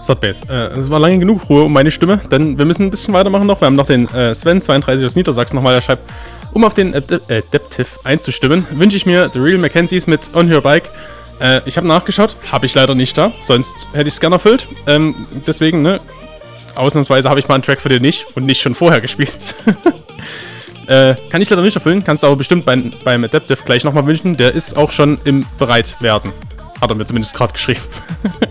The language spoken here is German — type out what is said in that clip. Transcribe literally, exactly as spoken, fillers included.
Sodbait. Äh, es war lange genug Ruhe um meine Stimme, denn wir müssen ein bisschen weitermachen noch. Wir haben noch den äh, Sven zweiunddreißig aus Niedersachsen nochmal, der schreibt, um auf den Adaptive einzustimmen, wünsche ich mir The Real Mackenzies mit On Your Bike. Äh, ich habe nachgeschaut, habe ich leider nicht da, sonst hätte ich es gerne erfüllt. Ähm, deswegen, ne, ausnahmsweise habe ich mal einen Track für den nicht und nicht schon vorher gespielt. äh, kann ich leider nicht erfüllen, kannst du aber bestimmt beim, beim Adaptive gleich nochmal wünschen. Der ist auch schon im Bereitwerden. Hat er mir zumindest gerade geschrieben.